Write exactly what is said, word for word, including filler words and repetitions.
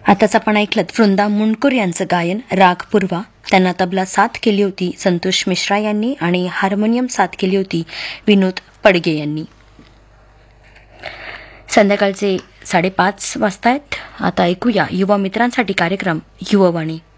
आताच आपण ऐकलं वृंदा मुंडकर यांचं गायन राग पूर्वा. त्यांना तबला साथ केली होती संतोष मिश्रा यांनी आणि हार्मोनियम साथ केली होती विनोद पडगे यांनी. संध्याकाळचे साडेपाच वाजतायत. आता ऐकूया युवा मित्रांसाठी कार्यक्रम युववाणी.